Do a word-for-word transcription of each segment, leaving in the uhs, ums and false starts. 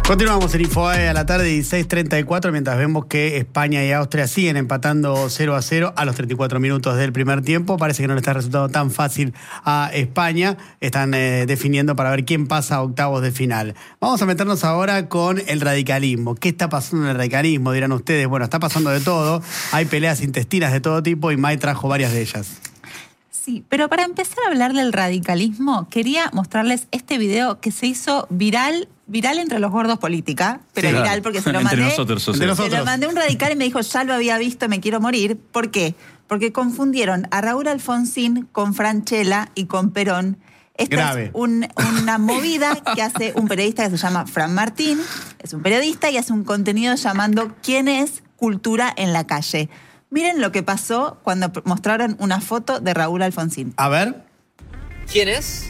Continuamos en Infobae a la tarde, dieciséis treinta y cuatro, mientras vemos que España y Austria siguen empatando cero a cero a los treinta y cuatro minutos del primer tiempo. Parece que no le está resultando tan fácil a España. Están eh, definiendo para ver quién pasa a octavos de final. Vamos a meternos ahora con el radicalismo. ¿Qué está pasando en el radicalismo? Dirán ustedes. Bueno, está pasando de todo. Hay peleas intestinas de todo tipo y May trajo varias de ellas. Sí, pero para empezar a hablar del radicalismo, quería mostrarles este video que se hizo viral, viral entre los gordos política, pero sí, viral claro. porque se lo mandé. Entre nosotros, o sea. Se nosotros. lo mandé a un radical y me dijo, ya lo había visto, me quiero morir. ¿Por qué? Porque confundieron a Raúl Alfonsín con Francella y con Perón. Esta Grave. es un, una movida que hace un periodista que se llama Fran Martín, es un periodista y hace un contenido llamando ¿Quién es cultura en la calle? Miren lo que pasó cuando mostraron una foto de Raúl Alfonsín. A ver. ¿Quién es?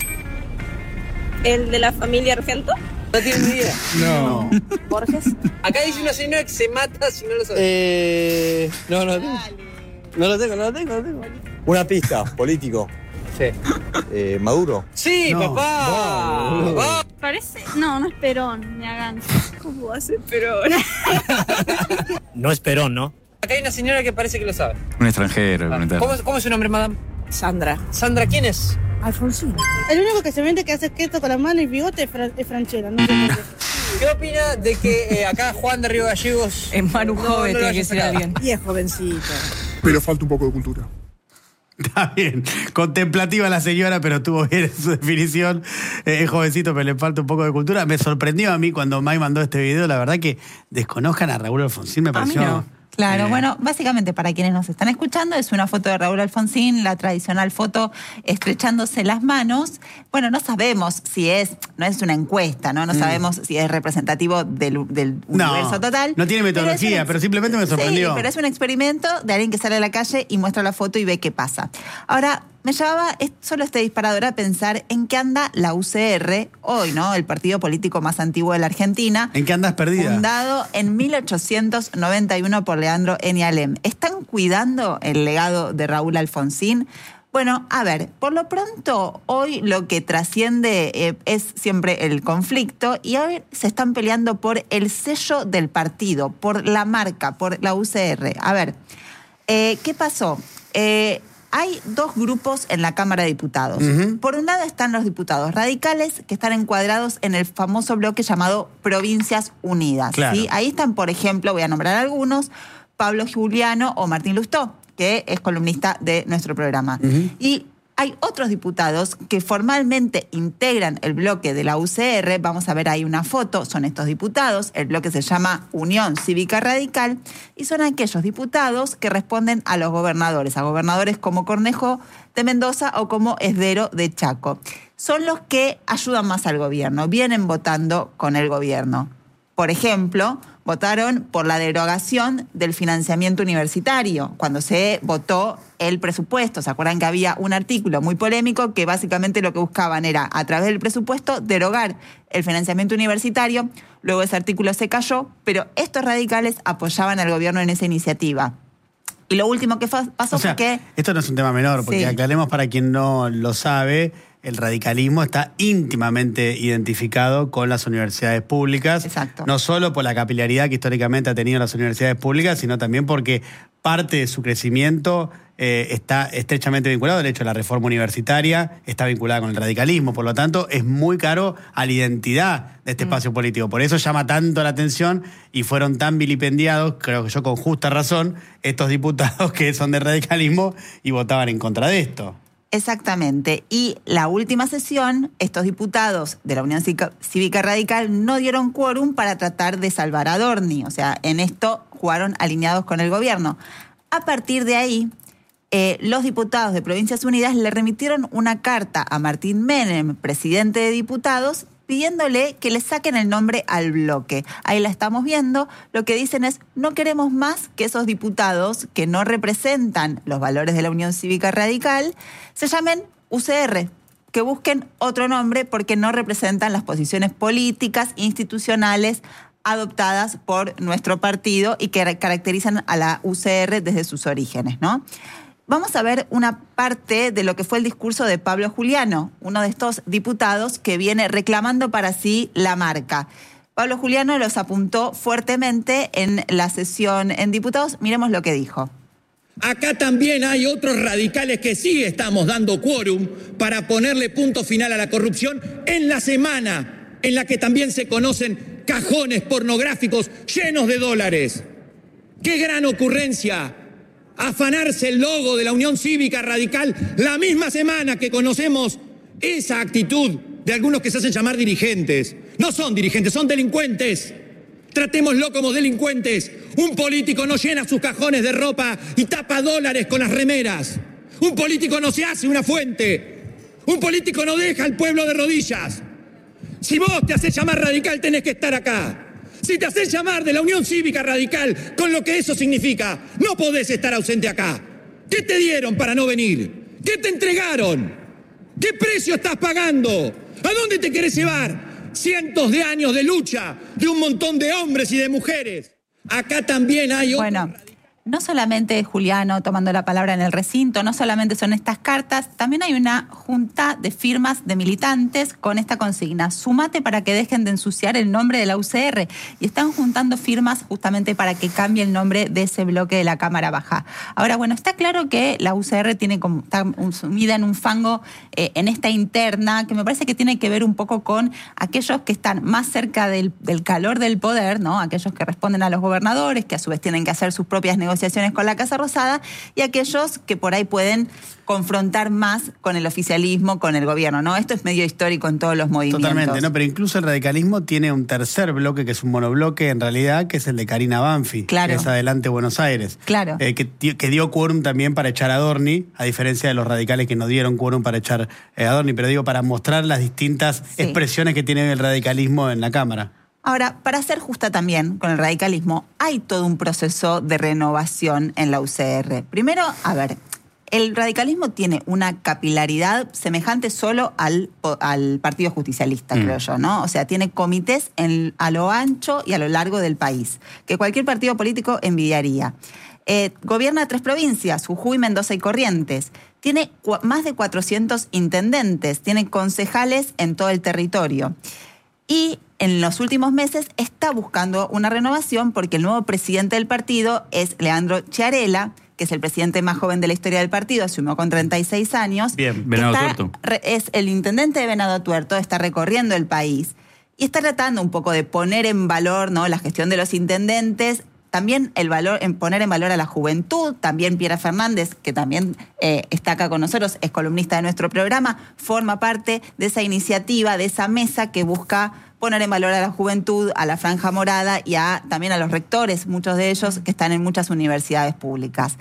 ¿El de la familia Argento? No tiene ni idea. No. ¿Borges? Acá dice una señora que se mata si no lo sabe. Eh, no, no, no. No lo tengo, no lo tengo, no lo tengo. Una pista, político. Sí. Eh, Maduro. Sí, No. papá. No. Va. Parece... No, no es Perón, me hagan. ¿Cómo va a ser Perón? No es Perón, ¿no? Acá hay una señora que parece que lo sabe. Un extranjero. Ah. un ¿Cómo, es- ¿Cómo es su nombre, madame? Sandra. Sandra, ¿quién es? Alfonsín. El único que se vende que hace esqueto con las manos y bigote es, Fra- es Franchella, no sé por qué. ¿Qué opina de que eh, acá Juan de Río Gallegos... Es Manu no- Joven, no lo tiene haya que ser sacado? alguien. Y es jovencito. Pero falta un poco de cultura. Está bien. Contemplativa la señora, pero estuvo bien en su definición. Eh, es jovencito, pero le falta un poco de cultura. Me sorprendió a mí cuando May mandó este video. La verdad que desconozcan a Raúl Alfonsín, me pareció... no. Claro, eh, bueno, básicamente para quienes nos están escuchando, es una foto de Raúl Alfonsín, la tradicional foto estrechándose las manos. Bueno, no sabemos si es, no es una encuesta, ¿no? No Mm. sabemos si es representativo del, del universo No, total. no tiene Pero es metodología, un pero simplemente me sorprendió. Sí, pero es un experimento de alguien que sale a la calle y muestra la foto y ve qué pasa. Ahora, me llevaba es- solo este disparador a pensar en qué anda la U C R hoy, ¿no? El partido político más antiguo de la Argentina. ¿En qué andas perdida? Fundado en mil ochocientos noventa y uno por Leandro Eñalem. ¿Están cuidando el legado de Raúl Alfonsín? Bueno, a ver, por lo pronto hoy lo que trasciende eh, es siempre el conflicto y hoy se están peleando por el sello del partido, por la marca, por la U C R. A ver, eh, ¿qué pasó? Eh, Hay dos grupos en la Cámara de Diputados. Ujú. Por un lado están los diputados radicales que están encuadrados en el famoso bloque llamado Provincias Unidas. Claro. ¿sí? Ahí están, por ejemplo, voy a nombrar algunos, Pablo Giuliano o Martín Lustó, que es columnista de nuestro programa. Ujú. Y hay otros diputados que formalmente integran el bloque de la U C R. Vamos a ver ahí una foto. Son estos diputados. El bloque se llama Unión Cívica Radical. Y son aquellos diputados que responden a los gobernadores. A gobernadores como Cornejo de Mendoza o como Esdero de Chaco. Son los que ayudan más al gobierno. Vienen votando con el gobierno. Por ejemplo, votaron por la derogación del financiamiento universitario, cuando se votó el presupuesto. ¿Se acuerdan que había un artículo muy polémico que básicamente lo que buscaban era, a través del presupuesto, derogar el financiamiento universitario? Luego ese artículo se cayó, pero estos radicales apoyaban al gobierno en esa iniciativa. Y lo último que fa- pasó O sea, fue que... esto no es un tema menor, porque Sí. aclaremos para quien no lo sabe, el radicalismo está íntimamente identificado con las universidades públicas. Exacto. No solo por la capilaridad que históricamente ha tenido las universidades públicas, sino también porque parte de su crecimiento eh, está estrechamente vinculado. De hecho, la reforma universitaria está vinculada con el radicalismo. Por lo tanto, es muy caro a la identidad de este Mm. espacio político. Por eso llama tanto la atención y fueron tan vilipendiados, creo que yo con justa razón, estos diputados que son de radicalismo y votaban en contra de esto. Exactamente. Y la última sesión, estos diputados de la Unión Cívica- Cívica Radical no dieron quórum para tratar de salvar a Dorni. O sea, en esto jugaron alineados con el gobierno. A partir de ahí, eh, los diputados de Provincias Unidas le remitieron una carta a Martín Menem, presidente de diputados, pidiéndole que le saquen el nombre al bloque. Ahí la estamos viendo. Lo que dicen es, no queremos más que esos diputados que no representan los valores de la Unión Cívica Radical se llamen U C R, que busquen otro nombre porque no representan las posiciones políticas, institucionales adoptadas por nuestro partido y que caracterizan a la U C R desde sus orígenes, ¿no? Vamos a ver una parte de lo que fue el discurso de Pablo Giuliano, uno de estos diputados que viene reclamando para sí la marca. Pablo Juliano los apuntó fuertemente en la sesión en diputados. Miremos lo que dijo. Acá también hay otros radicales que sí estamos dando quórum para ponerle punto final a la corrupción en la semana en la que también se conocen cajones pornográficos llenos de dólares. ¡Qué gran ocurrencia! Afanarse el logo de la Unión Cívica Radical la misma semana que conocemos esa actitud de algunos que se hacen llamar dirigentes. No son dirigentes, son delincuentes. Tratémoslo como delincuentes. Un político no llena sus cajones de ropa y tapa dólares con las remeras. Un político no se hace una fuente. Un político no deja al pueblo de rodillas. Si vos te haces llamar radical, tenés que estar acá. Si te haces llamar de la Unión Cívica Radical, con lo que eso significa, no podés estar ausente acá. ¿Qué te dieron para no venir? ¿Qué te entregaron? ¿Qué precio estás pagando? ¿A dónde te querés llevar? Cientos de años de lucha de un montón de hombres y de mujeres. Acá también hay otro... Bueno, no solamente Juliano tomando la palabra en el recinto, no solamente son estas cartas, también hay una junta de firmas de militantes con esta consigna: sumate para que dejen de ensuciar el nombre de la U C R. Y están juntando firmas justamente para que cambie el nombre de ese bloque de la Cámara Baja. Ahora, bueno, está claro que la U C R tiene como, está sumida en un fango eh, en esta interna, que me parece que tiene que ver un poco con aquellos que están más cerca del, del calor del poder, ¿no? Aquellos que responden a los gobernadores, que a su vez tienen que hacer sus propias negociaciones con la Casa Rosada, y aquellos que por ahí pueden confrontar más con el oficialismo, con el gobierno, ¿no? Esto es medio histórico en todos los movimientos. Totalmente, ¿no? Pero incluso el radicalismo tiene un tercer bloque, que es un monobloque en realidad, que es el de Karina Banfi, claro, que es Adelante Buenos Aires. Claro. Eh, que, que dio quórum también para echar a Adorni, a diferencia de los radicales que no dieron quórum para echar eh, a Adorni, pero digo, para mostrar las distintas sí. expresiones que tiene el radicalismo en la Cámara. Ahora, para ser justa también con el radicalismo, hay todo un proceso de renovación en la U C R. Primero, a ver, el radicalismo tiene una capilaridad semejante solo al, al Partido Justicialista, mm. creo yo, ¿no? O sea, tiene comités en, a lo ancho y a lo largo del país, que cualquier partido político envidiaría. Eh, gobierna tres provincias, Jujuy, Mendoza y Corrientes. Tiene más de cuatrocientos intendentes, tiene concejales en todo el territorio. Y en los últimos meses está buscando una renovación porque el nuevo presidente del partido es Leandro Chiarella, que es el presidente más joven de la historia del partido, asumió con treinta y seis años. Bien, Venado está, Tuerto. Es el intendente de Venado Tuerto, está recorriendo el país y está tratando un poco de poner en valor, ¿no?, la gestión de los intendentes. También el valor, en poner en valor a la juventud. También Piera Fernández, que también eh, está acá con nosotros, es columnista de nuestro programa, forma parte de esa iniciativa, de esa mesa que busca poner en valor a la juventud, a la franja morada y a, también a los rectores, muchos de ellos que están en muchas universidades públicas.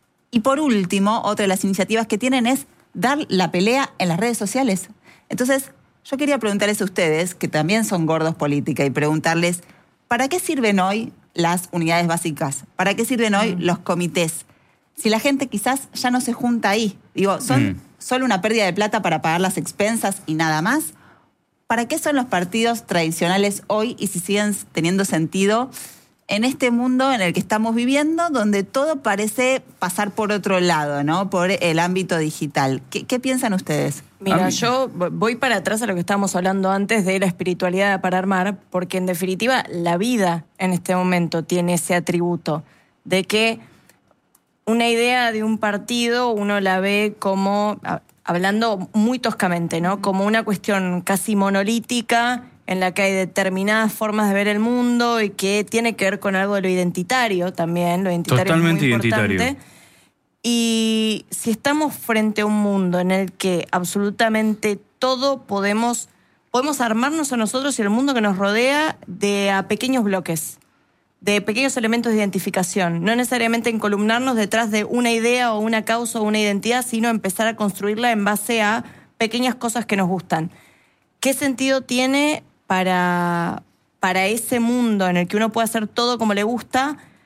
Y por último, otra de las iniciativas que tienen es dar la pelea en las redes sociales. Entonces, yo quería preguntarles a ustedes, que también son gordos política, y preguntarles, ¿para qué sirven hoy las unidades básicas? ¿Para qué sirven hoy mm. los comités? Si la gente quizás ya no se junta ahí. Digo, ¿son mm. solo una pérdida de plata para pagar las expensas y nada más? ¿Para qué son los partidos tradicionales hoy y si siguen teniendo sentido en este mundo en el que estamos viviendo, donde todo parece pasar por otro lado, ¿no? Por el ámbito digital? ¿Qué, qué piensan ustedes? Mira, yo voy para atrás a lo que estábamos hablando antes de la espiritualidad para armar, porque en definitiva la vida en este momento tiene ese atributo de que una idea de un partido uno la ve como, hablando muy toscamente, ¿no?, como una cuestión casi monolítica en la que hay determinadas formas de ver el mundo y que tiene que ver con algo de lo identitario también, lo identitario Totalmente es muy identitario. importante. Y si estamos frente a un mundo en el que absolutamente todo podemos, podemos armarnos a nosotros y el mundo que nos rodea de a pequeños bloques, de pequeños elementos de identificación, no necesariamente encolumnarnos detrás de una idea o una causa o una identidad, sino empezar a construirla en base a pequeñas cosas que nos gustan. ¿Qué sentido tiene para, para ese mundo en el que uno puede hacer todo como le gusta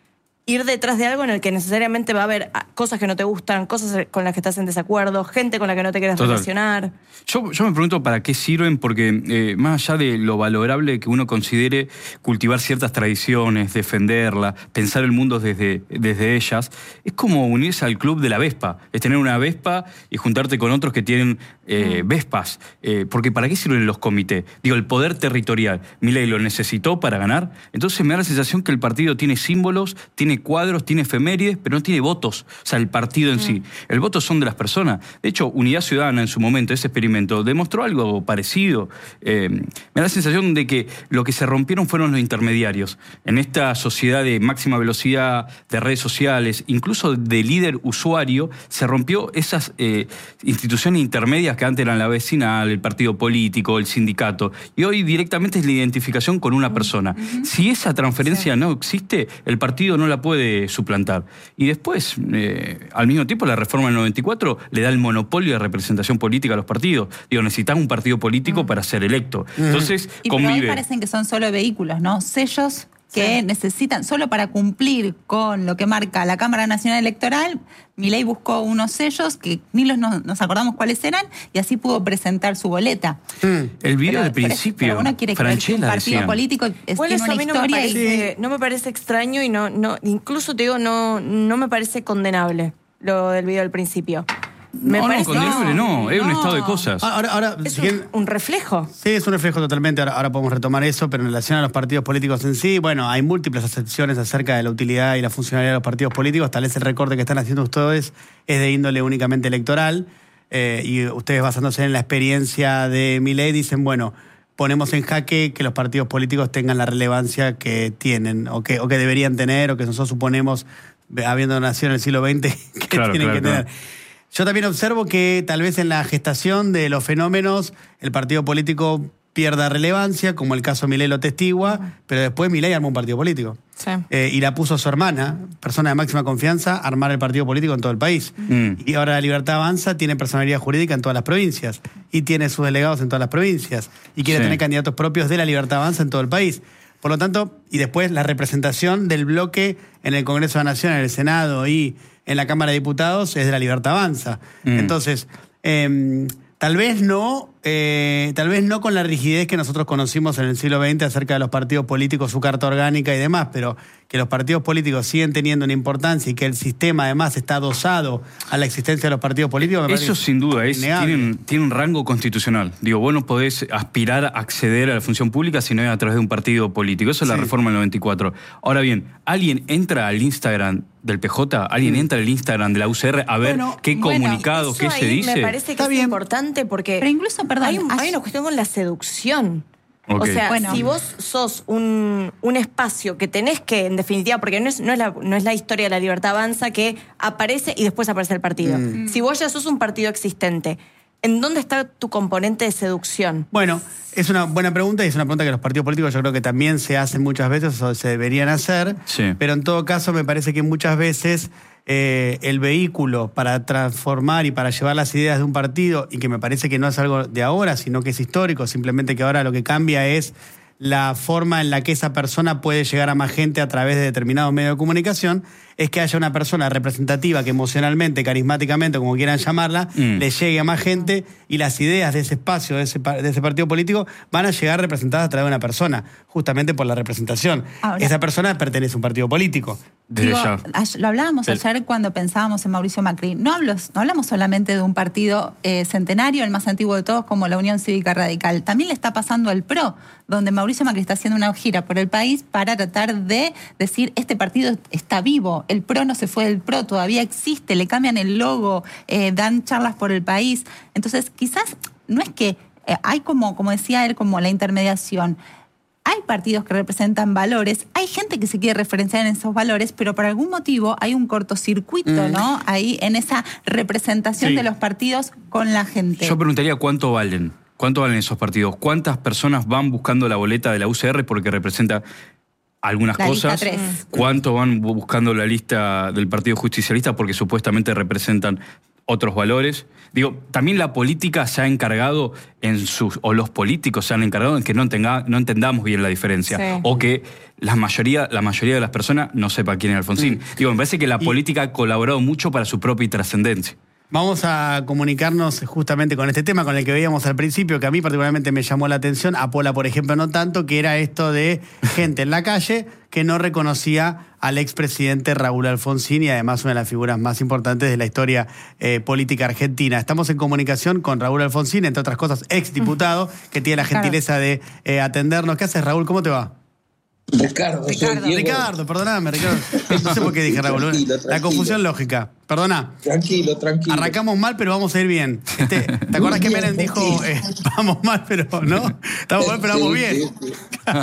ir detrás de algo en el que necesariamente va a haber cosas que no te gustan, cosas con las que estás en desacuerdo, gente con la que no te quieres Total. relacionar. Yo, yo me pregunto para qué sirven, porque eh, más allá de lo valorable que uno considere cultivar ciertas tradiciones, defenderlas, pensar el mundo desde, desde ellas, es como unirse al club de la Vespa, es tener una Vespa y juntarte con otros que tienen eh, mm. Vespas, eh, porque ¿para qué sirven los comités? Digo, el poder territorial, Milei lo necesitó para ganar, entonces me da la sensación que el partido tiene símbolos, tiene cuadros, tiene efemérides, pero no tiene votos, o sea, el partido en mm. sí. El voto son de las personas. De hecho, Unidad Ciudadana en su momento, ese experimento, demostró algo parecido. Eh, me da la sensación de que lo que se rompieron fueron los intermediarios. En esta sociedad de máxima velocidad, de redes sociales, incluso de líder usuario, se rompió esas eh, instituciones intermedias que antes eran la vecinal, el partido político, el sindicato, y hoy directamente es la identificación con una persona. Mm-hmm. Si esa transferencia sí. no existe, el partido no la puede suplantar. Y después, eh, al mismo tiempo, la reforma del noventa y cuatro le da el monopolio de representación política a los partidos. Digo, necesitas un partido político mm. para ser electo. Mm. Entonces, y convive. Pero hoy parecen que son solo vehículos, ¿no? Sellos que sí. necesitan, solo para cumplir con lo que marca la Cámara Nacional Electoral. Milei buscó unos sellos que ni los no, nos acordamos cuáles eran y así pudo presentar su boleta. Mm. El video pero, del principio, pero uno quiere creer que un partido decían. político es, bueno, tiene una a mí historia. No me, parece, y... no me parece extraño y no, no, incluso te digo, no, no me parece condenable lo del video del principio. Me no, parece, no, condenable no, no, es no. un estado de cosas. Ahora, ahora, es si un, bien, un reflejo. Sí, es un reflejo totalmente, ahora, ahora podemos retomar eso, pero en relación a los partidos políticos en sí, bueno, hay múltiples acepciones acerca de la utilidad y la funcionalidad de los partidos políticos, tal vez el recorte que están haciendo ustedes es de índole únicamente electoral, eh, y ustedes basándose en la experiencia de Milei dicen, bueno, ponemos en jaque que los partidos políticos tengan la relevancia que tienen, o que, o que deberían tener, o que nosotros suponemos, habiendo nacido en el siglo veinte, que claro, tienen claro, que tener. claro. Yo también observo que tal vez en la gestación de los fenómenos el partido político pierda relevancia, como el caso Milei lo testigua, uh-huh. pero después Milei armó un partido político. Sí. Eh, y la puso a su hermana, persona de máxima confianza, a armar el partido político en todo el país. Mm. Y ahora La Libertad Avanza tiene personalidad jurídica en todas las provincias y tiene sus delegados en todas las provincias y quiere sí. tener candidatos propios de La Libertad Avanza en todo el país. Por lo tanto, y después la representación del bloque en el Congreso de la Nación, en el Senado y en la Cámara de Diputados es de La Libertad Avanza. Mm. Entonces, eh, tal vez no, eh, tal vez no con la rigidez que nosotros conocimos en el siglo veinte acerca de los partidos políticos, su carta orgánica y demás, pero que los partidos políticos siguen teniendo una importancia y que el sistema además está adosado a la existencia de los partidos políticos. Me Eso sin duda es, tienen, tienen un rango constitucional. Digo, vos no podés aspirar a acceder a la función pública si no es a través de un partido político. Eso es sí. la reforma del noventa y cuatro. Ahora bien, ¿alguien entra al Instagram del P J? ¿Alguien mm. entra al Instagram de la U C R a ver bueno, qué comunicado, bueno, qué se dice? Me parece que está es bien. importante porque pero incluso, perdón, hay, hay una cuestión con la seducción. Okay. O sea, bueno. si vos sos un, un espacio que tenés que, en definitiva, porque no es, no, es la, no es la historia de La Libertad Avanza que aparece y después aparece el partido. Mm. Si vos ya sos un partido existente, ¿en dónde está tu componente de seducción? Bueno, es una buena pregunta y es una pregunta que los partidos políticos yo creo que también se hacen muchas veces o se deberían hacer, sí. pero en todo caso me parece que muchas veces eh, el vehículo para transformar y para llevar las ideas de un partido, y que me parece que no es algo de ahora, sino que es histórico, simplemente que ahora lo que cambia es la forma en la que esa persona puede llegar a más gente a través de determinados medios de comunicación, es que haya una persona representativa que emocionalmente, carismáticamente, como quieran llamarla, mm. le llegue a más gente y las ideas de ese espacio, de ese, de ese partido político, van a llegar representadas a través de una persona, justamente por la representación. Ahora, esa persona pertenece a un partido político. Digo, lo hablábamos el... ayer cuando pensábamos en Mauricio Macri. No, hablo, no hablamos solamente de un partido eh, centenario, el más antiguo de todos, como la Unión Cívica Radical. También le está pasando al P R O, donde Mauricio Macri está haciendo una gira por el país para tratar de decir, este partido está vivo, el P R O no se fue del P R O, todavía existe, le cambian el logo, eh, dan charlas por el país. Entonces, quizás no es que eh, hay como, como decía él, como la intermediación. Hay partidos que representan valores, hay gente que se quiere referenciar en esos valores, pero por algún motivo hay un cortocircuito, mm. ¿no? Ahí en esa representación sí. de los partidos con la gente. Yo preguntaría cuánto valen, cuánto valen esos partidos, cuántas personas van buscando la boleta de la U C R porque representa algunas la cosas, lista tres. cuánto van buscando la lista del Partido Justicialista porque supuestamente representan otros valores. Digo, también la política se ha encargado en sus, o los políticos se han encargado en que no, tenga, no entendamos bien la diferencia. Sí. O que la mayoría, la mayoría de las personas no sepa quién es Alfonsín. Mm. Digo, me parece que la y... política ha colaborado mucho para su propia trascendencia. Vamos a comunicarnos justamente con este tema, con el que veíamos al principio, que a mí particularmente me llamó la atención, a Pola, por ejemplo, no tanto, que era esto de gente en la calle que no reconocía al expresidente Raúl Alfonsín y además una de las figuras más importantes de la historia eh, política argentina. Estamos en comunicación con Raúl Alfonsín, entre otras cosas, exdiputado, que tiene la gentileza de eh, atendernos. ¿Qué haces, Raúl? ¿Cómo te va? Ricardo, Ricardo, soy Ricardo, perdóname, Ricardo. No sé por qué dije Raúl. Tranquilo, tranquilo. La confusión lógica. Perdona. Tranquilo, tranquilo. Arrancamos mal, pero vamos a ir bien. Este, ¿Te acuerdas que Menem dijo, eh, vamos mal, pero no? Estamos mal, pero vamos bien. Sí, sí.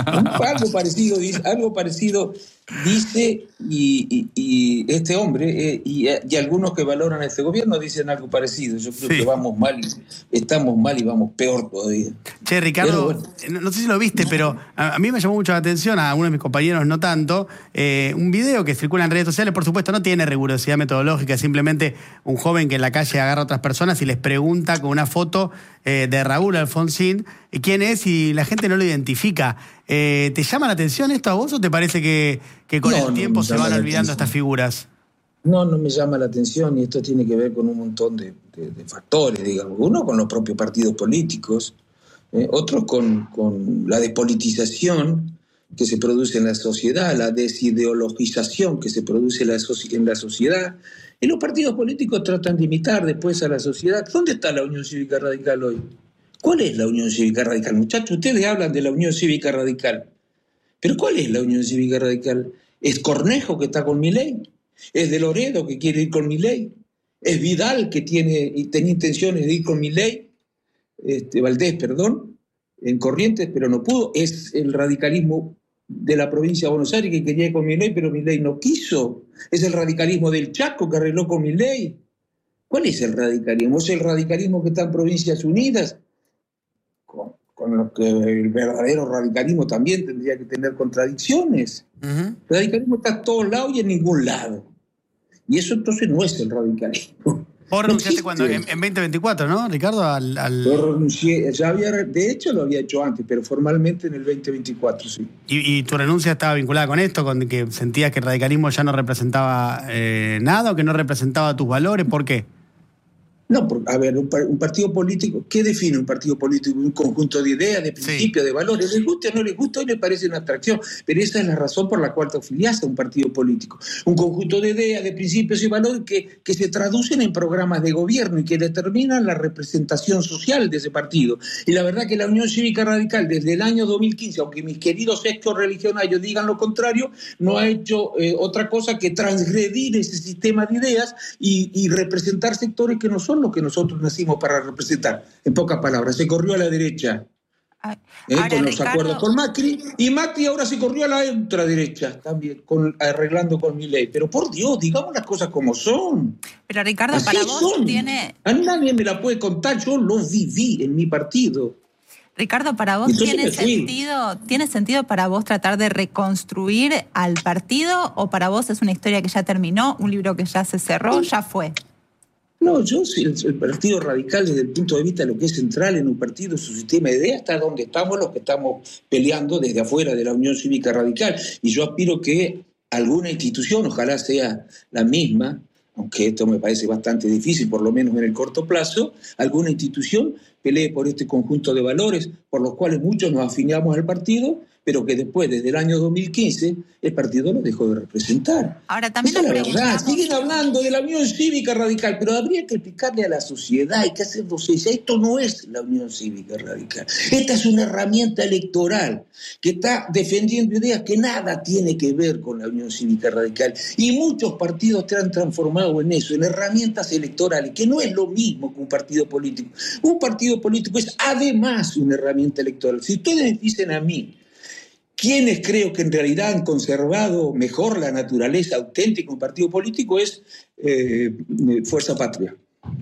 Algo parecido, algo parecido dice y, y, y este hombre eh, y, y algunos que valoran este gobierno dicen algo parecido. Yo creo sí. que vamos mal, estamos mal y vamos peor todavía. Che, Ricardo, bueno. no, no sé si lo viste, pero a, a mí me llamó mucho la atención, a algunos de mis compañeros no tanto, eh, un video que circula en redes sociales, por supuesto no tiene rigurosidad metodológica, es simplemente un joven que en la calle agarra a otras personas y les pregunta con una foto eh, de Raúl Alfonsín quién es y la gente no lo identifica. Eh, ¿Te llama la atención esto a vos o te parece que, que con no, el tiempo no se van olvidando estas figuras? No, no me llama la atención y esto tiene que ver con un montón de, de, de factores, digamos. Uno con los propios partidos políticos, eh, otro con, con la despolitización que se produce en la sociedad, la desideologización que se produce en la, en la sociedad. Y los partidos políticos tratan de imitar después a la sociedad. ¿Dónde está la Unión Cívica Radical hoy? ¿Cuál es la Unión Cívica Radical? Muchachos, ustedes hablan de la Unión Cívica Radical. ¿Pero cuál es la Unión Cívica Radical? ¿Es Cornejo que está con Milei? ¿Es de Loredo que quiere ir con Milei? ¿Es Vidal que tiene, y tenía intenciones de ir con Milei? Este, Valdés, perdón, en Corrientes, pero no pudo. ¿Es el radicalismo de la provincia de Buenos Aires que quería ir con Milei, pero Milei no quiso? ¿Es el radicalismo del Chaco que arregló con Milei? ¿Cuál es el radicalismo? ¿Es el radicalismo que está en Provincias Unidas? Con, con lo que el verdadero radicalismo también tendría que tener contradicciones. Uh-huh. El radicalismo está a todos lados y en ningún lado. Y eso entonces no es el radicalismo. Vos renunciaste no cuando, en, en veinte veinticuatro, ¿no, Ricardo? Al, al... Yo renuncié, ya había, de hecho lo había hecho antes, pero formalmente en el veinte veinticuatro, sí. ¿Y, y tu renuncia estaba vinculada con esto, con que sentías que el radicalismo ya no representaba eh, nada o que no representaba tus valores? ¿Por qué? No, a ver, un, un partido político, ¿qué define un partido político? Un conjunto de ideas, de principios, sí. de valores. Les guste o no les gusta, hoy les parece una abstracción, pero esa es la razón por la cual te afilias a un partido político. Un conjunto de ideas, de principios y valores que, que se traducen en programas de gobierno y que determinan la representación social de ese partido. Y la verdad que la Unión Cívica Radical, desde el año dos mil quince, aunque mis queridos exos religionarios digan lo contrario, no ha hecho eh, otra cosa que transgredir ese sistema de ideas y, y representar sectores que no son lo que nosotros nacimos para representar. En pocas palabras, se corrió a la derecha eh, ahora, con los Ricardo... acuerdos con Macri, y Macri ahora se corrió a la ultraderecha también, con, arreglando con Milei. Pero por Dios, digamos las cosas como son. Pero Ricardo, así para vos son. tiene... A nadie me la puede contar, yo lo viví en mi partido. Ricardo, para vos tiene sentido, ¿tiene sentido para vos tratar de reconstruir al partido o para vos es una historia que ya terminó, un libro que ya se cerró, ya fue? No, yo, el, el Partido Radical, desde el punto de vista de lo que es central en un partido, su sistema de ideas, está donde estamos los que estamos peleando desde afuera de la Unión Cívica Radical. Y yo aspiro que alguna institución, ojalá sea la misma, aunque esto me parece bastante difícil, por lo menos en el corto plazo, alguna institución pelee por este conjunto de valores por los cuales muchos nos afiliamos al partido, pero que después, desde el año dos mil quince, el partido lo dejó de representar. Ahora, también esa es la verdad. Siguen hablando de la Unión Cívica Radical, pero habría que explicarle a la sociedad, hay que hacer docencia. Esto no es la Unión Cívica Radical. Esta es una herramienta electoral que está defendiendo ideas que nada tiene que ver con la Unión Cívica Radical. Y muchos partidos se han transformado en eso, en herramientas electorales, que no es lo mismo que un partido político. Un partido político es además una herramienta electoral. Si ustedes me dicen a mí, quienes creo que en realidad han conservado mejor la naturaleza auténtica de un partido político es eh, Fuerza Patria.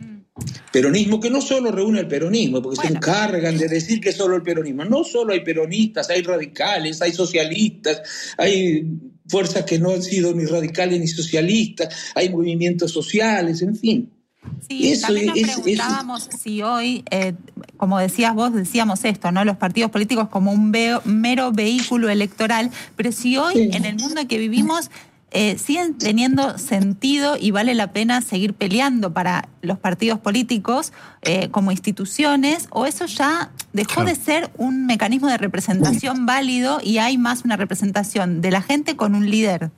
Peronismo que no solo reúne el peronismo, porque bueno. se encargan de decir que solo el peronismo. No solo hay peronistas, hay radicales, hay socialistas, hay fuerzas que no han sido ni radicales ni socialistas, hay movimientos sociales, en fin. Sí, Eso también nos es- es- preguntábamos si hoy, eh, como decías vos, decíamos esto, ¿no? Los partidos políticos como un veo- mero vehículo electoral, pero si hoy, Sí. en el mundo que vivimos, eh, siguen teniendo sentido y vale la pena seguir peleando para los partidos políticos eh, como instituciones, o eso ya dejó Claro. de ser un mecanismo de representación válido y hay más una representación de la gente con un líder.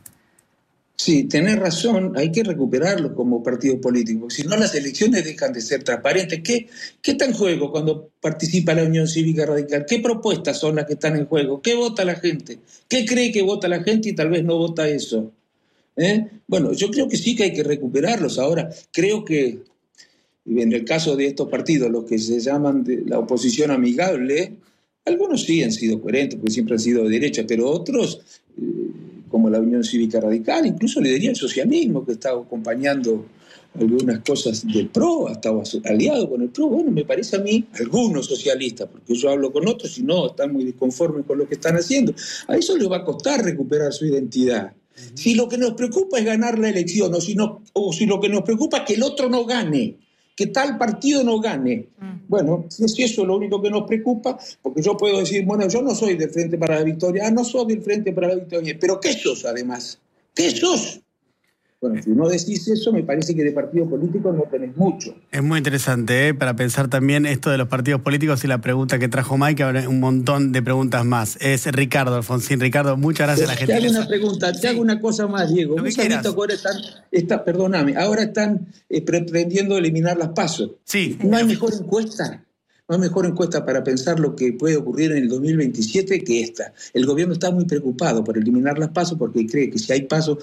Sí, tenés razón, hay que recuperarlo como partido político, si no las elecciones dejan de ser transparentes. ¿Qué, ¿Qué está en juego cuando participa la Unión Cívica Radical? ¿Qué propuestas son las que están en juego? ¿Qué vota la gente? ¿Qué cree que vota la gente y tal vez no vota eso? ¿Eh? Bueno, yo creo que sí que hay que recuperarlos. Ahora, creo que en el caso de estos partidos, los que se llaman de la oposición amigable, algunos sí han sido coherentes, porque siempre han sido de derecha, pero otros... Eh, como la Unión Cívica Radical, incluso le diría el socialismo, que está acompañando algunas cosas del P R O, ha estado aliado con el P R O. Bueno, me parece a mí, algunos socialistas, porque yo hablo con otros y no, están muy disconformes con lo que están haciendo. A eso les va a costar recuperar su identidad. Si lo que nos preocupa es ganar la elección, o si, no, o si lo que nos preocupa es que el otro no gane, que tal partido no gane. Bueno, si eso es lo único que nos preocupa, porque yo puedo decir, bueno, yo no soy del Frente para la Victoria, ah, no soy del Frente para la Victoria, pero ¿qué sos además? ¿Qué sos? Bueno, si no decís eso, me parece que de partido político no tenés mucho. Es muy interesante, ¿eh? Para pensar también esto de los partidos políticos y la pregunta que trajo Mike, habrá un montón de preguntas más. Es Ricardo Alfonsín. Ricardo, muchas gracias a la gente. Te hago una pregunta, te Sí. hago una cosa más, Diego. Lo que ¿Vos has quieras. visto que ahora están, está, perdóname, ahora están eh, pretendiendo eliminar las PASO? Sí. ¿No hay mejor encuesta? No hay mejor encuesta para pensar lo que puede ocurrir en el dos mil veintisiete que esta. El gobierno está muy preocupado por eliminar las PASO porque cree que si hay PASO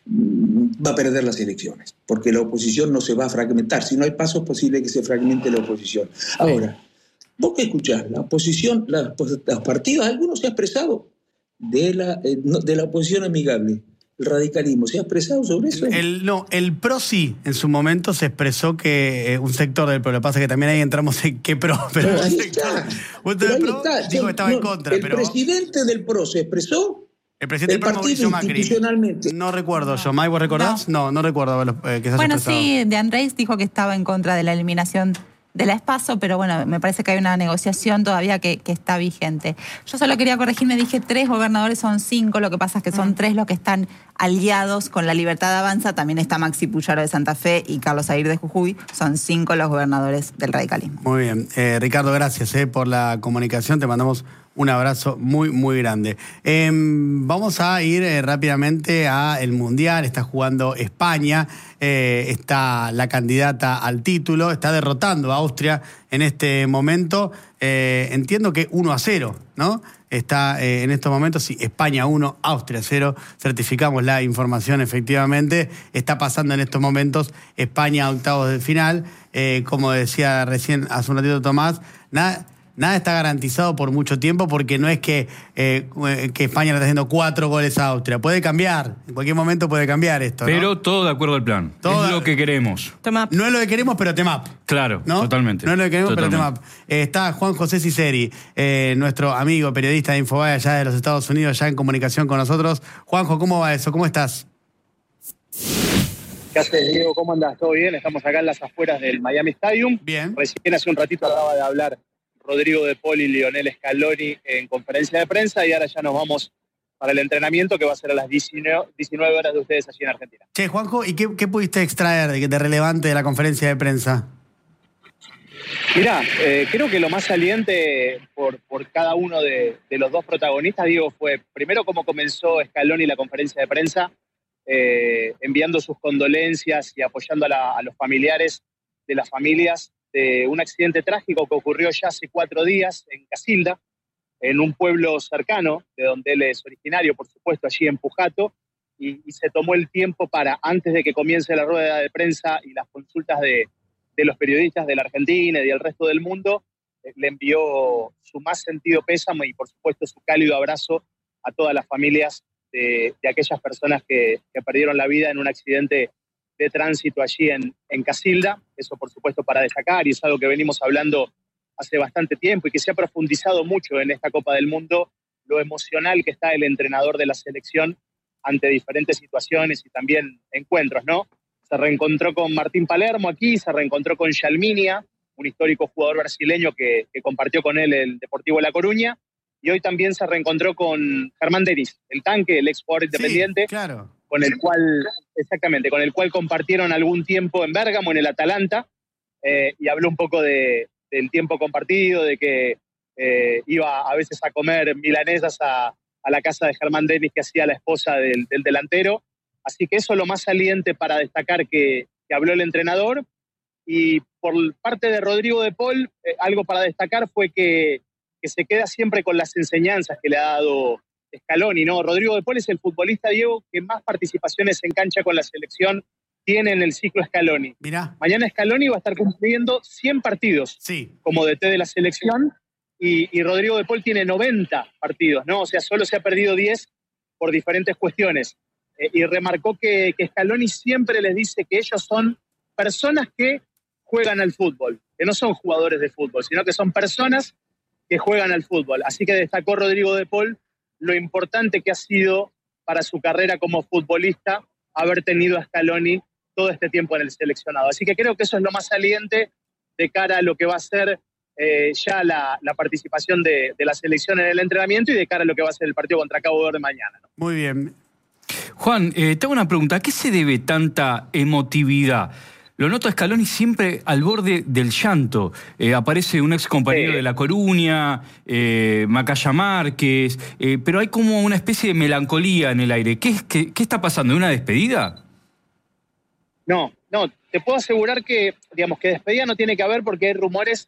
va a perder las elecciones, porque la oposición no se va a fragmentar. Si no hay PASO es posible que se fragmente la oposición. Ahora, vos que escuchás, la oposición, la, los partidos, algunos se han expresado de la, eh, no, de la oposición amigable. El radicalismo, ¿se ha expresado sobre eso? El, no, el P R O sí, en su momento se expresó que eh, un sector del P R O, lo que pasa es que también ahí entramos en qué P R O, pero, Pero ahí un está. sector, un Pero del ahí P R O está. dijo Yo- que estaba no, en contra, el pero presidente del P R O se expresó. el presidente el del P R O, partido Mauricio Macri, institucionalmente. no recuerdo yo. May, ¿vos recordás? No, no, recuerdo haberlo, eh, que se haya Bueno, expresado. sí, de Andrés dijo que estaba en contra de la eliminación de la ESPASO, pero bueno, me parece que hay una negociación todavía que, que está vigente. Yo solo quería corregirme, dije tres gobernadores, son cinco, lo que pasa es que son tres los que están aliados con la Libertad Avanza, también está Maxi Puyaro de Santa Fe y Carlos Aguirre de Jujuy, son cinco los gobernadores del radicalismo. Muy bien. Eh, Ricardo, gracias eh, por la comunicación. Te mandamos un abrazo muy, muy grande. Eh, vamos a ir eh, rápidamente al Mundial. Está jugando España. Eh, está la candidata al título. Está derrotando a Austria en este momento. Eh, entiendo que uno a cero, ¿no? Está eh, en estos momentos, sí, España uno, Austria cero. Certificamos la información, efectivamente. Está pasando en estos momentos España a octavos de final. Eh, como decía recién hace un ratito Tomás, nada... Nada está garantizado por mucho tiempo porque no es que, eh, que España le está haciendo cuatro goles a Austria. Puede cambiar, en cualquier momento puede cambiar esto, ¿no? Pero todo de acuerdo al plan. Todo- Es lo que queremos. No es lo que queremos, pero temap. Claro, ¿No? totalmente. No es lo que queremos, Totalmente. pero temap. Eh, está Juan José Ciceri, eh, nuestro amigo periodista de Infobae allá de los Estados Unidos, ya en comunicación con nosotros. Juanjo, ¿cómo va eso? ¿Cómo estás? ¿Qué haces, Diego? ¿Cómo andas? ¿Todo bien? Estamos acá en las afueras del Miami Stadium. Bien. Recién hace un ratito acaba de hablar Rodrigo De Paul y Lionel Scaloni en conferencia de prensa y ahora ya nos vamos para el entrenamiento que va a ser a las diecinueve horas de ustedes allí en Argentina. Che, Juanjo, ¿y qué, qué pudiste extraer de, de relevante de la conferencia de prensa? Mirá, eh, creo que lo más saliente por, por cada uno de, de los dos protagonistas, Diego, fue primero cómo comenzó Scaloni la conferencia de prensa, eh, enviando sus condolencias y apoyando a, la, a los familiares de las familias de un accidente trágico que ocurrió ya hace cuatro días en Casilda, en un pueblo cercano, de donde él es originario, por supuesto, allí en Pujato, y, y se tomó el tiempo para, antes de que comience la rueda de prensa y las consultas de, de los periodistas de la Argentina y del resto del mundo, eh, le envió su más sentido pésame y, por supuesto, su cálido abrazo a todas las familias de, de aquellas personas que, que perdieron la vida en un accidente de tránsito allí en, en Casilda. Eso, por supuesto, para destacar, y es algo que venimos hablando hace bastante tiempo y que se ha profundizado mucho en esta Copa del Mundo, lo emocional que está el entrenador de la selección ante diferentes situaciones y también encuentros, ¿no? se reencontró con Martín Palermo aquí, se reencontró con Yalminia, un histórico jugador brasileño que, que compartió con él el Deportivo La Coruña, y hoy también se reencontró con Germán Denis, el tanque, el ex jugador independiente, sí, claro. con el cual, exactamente, con el cual compartieron algún tiempo en Bérgamo, en el Atalanta, eh, y habló un poco de, del tiempo compartido, de que eh, iba a veces a comer milanesas a, a la casa de Germán Denis que hacía la esposa del, del delantero. Así que eso es lo más saliente para destacar que, que habló el entrenador. Y por parte de Rodrigo de Paul, eh, algo para destacar fue que, que se queda siempre con las enseñanzas que le ha dado Scaloni, ¿no? Rodrigo de Paul es el futbolista, Diego, que más participaciones en cancha con la selección tiene en el ciclo Scaloni. Mirá. Mañana Scaloni va a estar cumpliendo cien partidos sí. como D T de la selección y, y Rodrigo de Paul tiene noventa partidos, ¿no? O sea, solo se ha perdido diez por diferentes cuestiones. Eh, y remarcó que, que Scaloni siempre les dice que ellos son personas que juegan al fútbol, que no son jugadores de fútbol, sino que son personas que juegan al fútbol. Así que destacó Rodrigo de Paul lo importante que ha sido para su carrera como futbolista haber tenido a Scaloni todo este tiempo en el seleccionado. Así que creo que eso es lo más saliente de cara a lo que va a ser eh, ya la, la participación de, de la selección en el entrenamiento y de cara a lo que va a ser el partido contra Cabo Verde mañana, ¿no? Muy bien. Juan, eh, te hago una pregunta. ¿A qué se debe tanta emotividad? Lo noto a Scaloni siempre al borde del llanto. Eh, aparece un ex compañero sí. de La Coruña, eh, Macaya Márquez, eh, pero hay como una especie de melancolía en el aire. ¿Qué, qué, qué está pasando? ¿Una despedida? No, no. Te puedo asegurar que, digamos, que despedida no tiene que haber porque hay rumores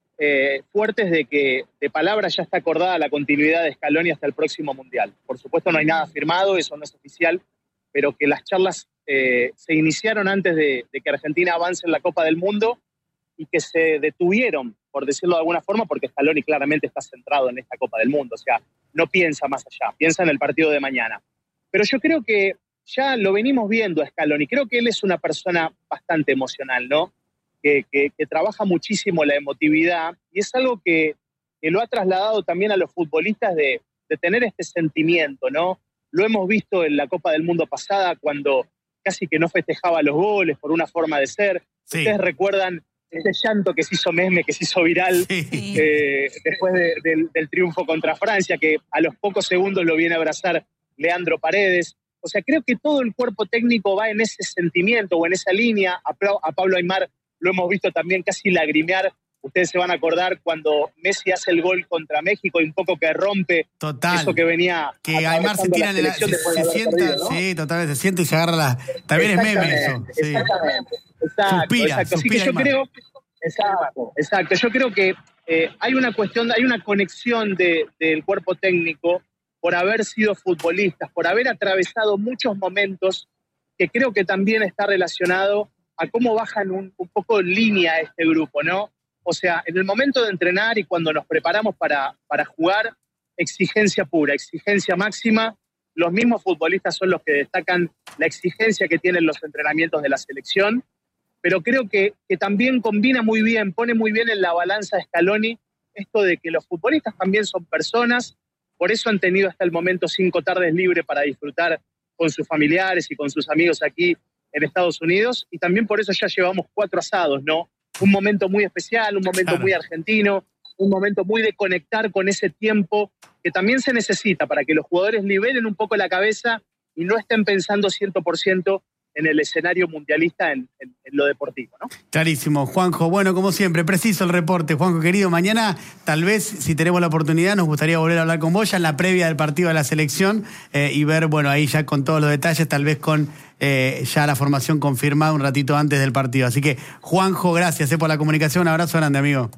eh, fuertes de que de palabra ya está acordada la continuidad de Scaloni hasta el próximo Mundial. Por supuesto no hay nada firmado, eso no es oficial, pero que las charlas Eh, se iniciaron antes de, de que Argentina avance en la Copa del Mundo y que se detuvieron, por decirlo de alguna forma, porque Scaloni claramente está centrado en esta Copa del Mundo, o sea, no piensa más allá, piensa en el partido de mañana. Pero yo creo que ya lo venimos viendo a Scaloni, creo que él es una persona bastante emocional, ¿no? Que, que, que trabaja muchísimo la emotividad y es algo que, que lo ha trasladado también a los futbolistas de, de tener este sentimiento, ¿no? Lo hemos visto en la Copa del Mundo pasada cuando casi que no festejaba los goles por una forma de ser. Sí. Ustedes recuerdan ese llanto que se hizo meme, que se hizo viral sí. eh, después de, de, del triunfo contra Francia, que a los pocos segundos lo viene a abrazar Leandro Paredes. O sea, creo que todo el cuerpo técnico va en ese sentimiento o en esa línea. A, a Pablo Aimar lo hemos visto también casi lagrimear. Ustedes se van a acordar cuando Messi hace el gol contra México y un poco que rompe Total. eso que venía. Que Aimar se tira en la, se, se sienta, perdido, ¿no? Sí, totalmente, se siente y se agarra la. También es meme eso. Sí. Exactamente. Exacto, suspira, exacto. Así suspira que yo Aimar. creo. Exacto, exacto. Yo creo que eh, hay una cuestión, hay una conexión de, del cuerpo técnico por haber sido futbolistas, por haber atravesado muchos momentos que creo que también está relacionado a cómo bajan un, un poco en línea este grupo, ¿no? O sea, en el momento de entrenar y cuando nos preparamos para, para jugar, exigencia pura, exigencia máxima. Los mismos futbolistas son los que destacan la exigencia que tienen los entrenamientos de la selección, pero creo que, que también combina muy bien, pone muy bien en la balanza de Scaloni esto de que los futbolistas también son personas, por eso han tenido hasta el momento cinco tardes libres para disfrutar con sus familiares y con sus amigos aquí en Estados Unidos, y también por eso ya llevamos cuatro asados, ¿no? Un momento muy especial, un momento claro. muy argentino, un momento muy de conectar con ese tiempo que también se necesita para que los jugadores liberen un poco la cabeza y no estén pensando cien por ciento en el escenario mundialista en, en, en lo deportivo, ¿no? Clarísimo, Juanjo. Bueno, como siempre, preciso el reporte. Juanjo, querido, mañana tal vez, si tenemos la oportunidad, nos gustaría volver a hablar con vos ya en la previa del partido de la selección eh, y ver, bueno, ahí ya con todos los detalles, tal vez con eh, ya la formación confirmada un ratito antes del partido. Así que, Juanjo, gracias eh, por la comunicación. Un abrazo grande, amigo.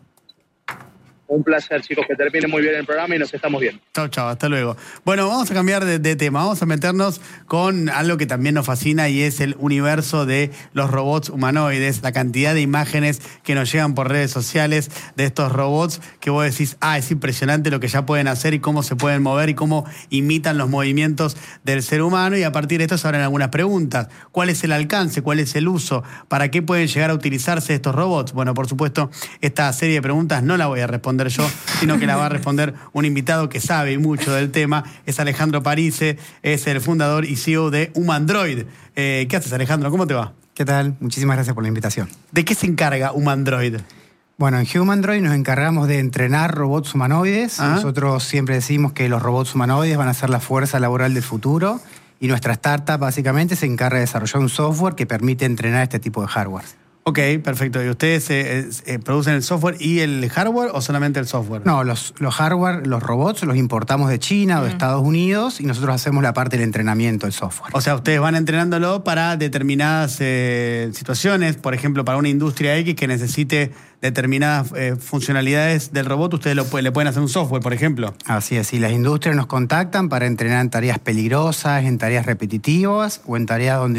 Un placer, chicos, que termine muy bien el programa y nos estamos viendo. Chao, chao, hasta luego. Bueno, vamos a cambiar de, de tema, vamos a meternos con algo que también nos fascina y es el universo de los robots humanoides, la cantidad de imágenes que nos llegan por redes sociales de estos robots que vos decís, ah, es impresionante lo que ya pueden hacer y cómo se pueden mover y cómo imitan los movimientos del ser humano, y a partir de esto se abren algunas preguntas. ¿Cuál es el alcance? ¿Cuál es el uso? ¿Para qué pueden llegar a utilizarse estos robots? Bueno, por supuesto, esta serie de preguntas no la voy a responder yo, sino que la va a responder un invitado que sabe mucho del tema. Es Alejandro Parise, es el fundador y C E O de Humandroid. Eh, ¿Qué haces, Alejandro? ¿Cómo te va? ¿Qué tal? Muchísimas gracias por la invitación. ¿De qué se encarga Humandroid? Bueno, en Humandroid nos encargamos de entrenar robots humanoides. ¿Ah? Nosotros siempre decimos que los robots humanoides van a ser la fuerza laboral del futuro y nuestra startup básicamente se encarga de desarrollar un software que permite entrenar este tipo de hardware. Ok, perfecto. ¿Y ustedes eh, eh, producen el software y el hardware o solamente el software? No, los, los hardware, los robots los importamos de China o de Estados Unidos y nosotros hacemos la parte del entrenamiento del software. O sea, ustedes van entrenándolo para determinadas eh, situaciones, por ejemplo, para una industria X que necesite determinadas eh, funcionalidades del robot, ustedes lo, le pueden hacer un software, por ejemplo. Así es, y las industrias nos contactan para entrenar en tareas peligrosas, en tareas repetitivas o en tareas donde